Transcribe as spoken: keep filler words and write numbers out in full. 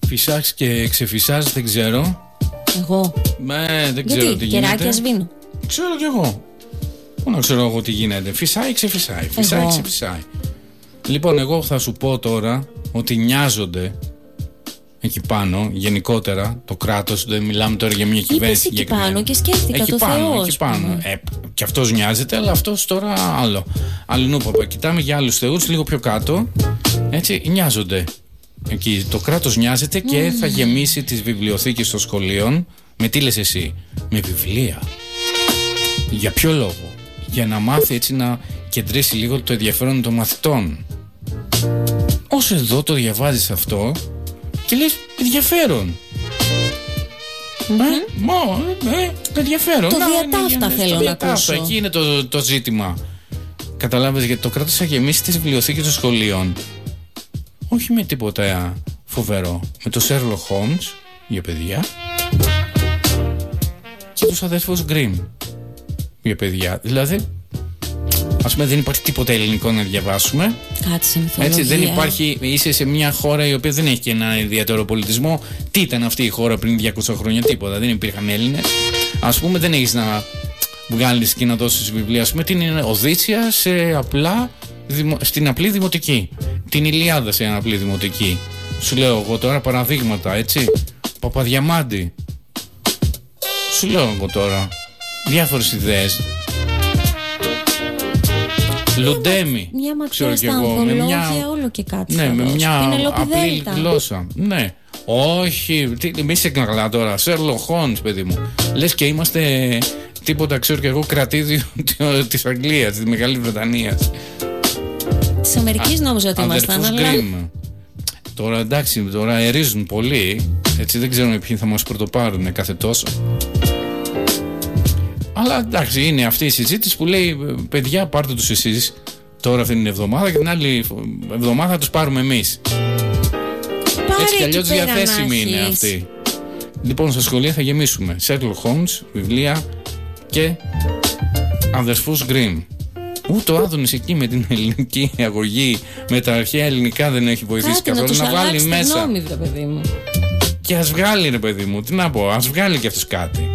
Φυσάς και ξεφυσάς, δεν ξέρω. Εγώ. Ναι, δεν ξέρω γιατί, τι γίνεται. κεράκια σβήνω. Ξέρω κι εγώ. Πού να ξέρω εγώ τι γίνεται. Φυσάει, ξεφυσάει. Φυσάει, εγώ. ξεφυσάει. Λοιπόν, εγώ θα σου πω τώρα ότι νοιάζονται εκεί πάνω, γενικότερα, το κράτος. Δεν μιλάμε τώρα για μια κυβέρνηση. Είπες εκεί πάνω και σκέφτηκα εκεί το πάνω, Θεό. Εκεί πάνω. Ε, και αυτός νοιάζεται, αλλά αυτός τώρα άλλο. Αλληνού παπα. Κοιτάμε για άλλους θεούς λίγο πιο κάτω. Έτσι, νοιάζονται. Εκεί το κράτος νοιάζεται και mm. θα γεμίσει τις βιβλιοθήκες των σχολείων. Με τι λες εσύ? Με βιβλία. Για ποιο λόγο? Για να μάθει έτσι να κεντρήσει λίγο το ενδιαφέρον των μαθητών. Όσο εδώ το διαβάζεις αυτό και λες ενδιαφέρον. Mm-hmm. Ε, μα, ε, ενδιαφέρον. Το να, διατάφτα είναι, θέλω το να ακούσω. Εκεί είναι το, το ζήτημα. Καταλάβες, γιατί το κράτος θα γεμίσει τις βιβλιοθήκες των σχολείων. Όχι με τίποτα φοβερό. Με το Sherlock Holmes για παιδιά και τους αδέρφους Grimm για παιδιά. Δηλαδή, ας πούμε, δεν υπάρχει τίποτα ελληνικό να διαβάσουμε. Κάτσε μυθολογία. Έτσι, δεν υπάρχει. Είσαι σε μια χώρα η οποία δεν έχει και ένα ιδιαίτερο πολιτισμό. Τι ήταν αυτή η χώρα πριν διακόσια χρόνια? Τίποτα. Δεν υπήρχαν Έλληνες. Ας πούμε, δεν έχεις να βγάλεις και να δώσεις βιβλία. Ας πούμε, την Οδύσσια σε απλά, στην απλή δημοτική. Την Ηλιάδα σε ένα απλή δημοτική. Σου λέω εγώ τώρα παραδείγματα, έτσι. Παπαδιαμάντη. Σου λέω εγώ τώρα διάφορες ιδέες. Λουντέμι. Μια ματιά στα ανθολόγια, όλο και κάτι. Ναι, με μια απλή γλώσσα. Ναι. Όχι, μη σε καλά τώρα. Sherlock Holmes, παιδί μου. Λες και είμαστε τίποτα, ξέρω και εγώ, κρατήδιο της Αγγλίας, της Μεγάλης Βρετανίας. Της Αμερικής νόμιζα ότι ήμασταν, αλλά... Τώρα εντάξει, τώρα αερίζουν πολύ. Έτσι δεν ξέρουμε ποιοι θα μας πρωτοπάρουν κάθε τόσο. Αλλά εντάξει, είναι αυτή η συζήτηση που λέει παιδιά, πάρτε τους εσείς τώρα αυτή την εβδομάδα και την άλλη εβδομάδα θα τους πάρουμε εμείς. Πάρε, έτσι κι αλλιώς διαθέσιμοι είναι αυτοί. Λοιπόν, στα σχολεία θα γεμίσουμε Sherlock Holmes, βιβλία και αδερφούς Grimm. Ούτε ο Άδωνης εκεί με την ελληνική αγωγή, με τα αρχαία ελληνικά δεν έχει βοηθήσει Κάτι, καθόλου. Να, να βάλει μέσα. Γνώμη, βρε παιδί μου. Και ας βγάλει, ρε παιδί μου, τι να πω, ας βγάλει κι αυτός κάτι.